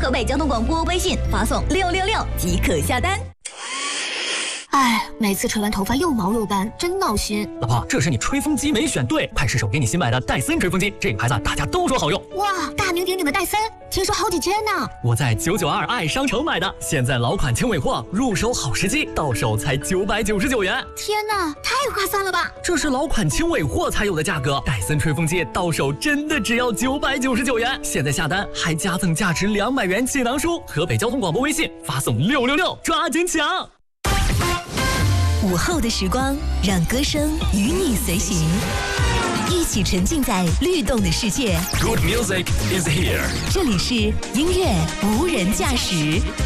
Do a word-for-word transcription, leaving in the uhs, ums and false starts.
河北交通广播微信发送六六六即可下单。 哎，每次吹完头发又毛又干，真闹心。 老婆，这是你吹风机没选对，快试手给你新买的戴森吹风机，这个牌子大家都说好用。 哇，大名鼎鼎的戴森，听说好几千呢。 我在九九二爱商城买的，现在老款轻尾货，入手好时机，到手才九百九十九元。 天哪，太划算了吧！ 这是老款轻尾货才有的价格，戴森吹风机到手真的只要九百九十九元。现在下单还加赠价值两百元气囊书。河北交通广播微信发送六六六，抓紧抢！ 午后的时光，让歌声与你随行，一起沉浸在律动的世界。 Good music is here。 这里是音乐无人驾驶。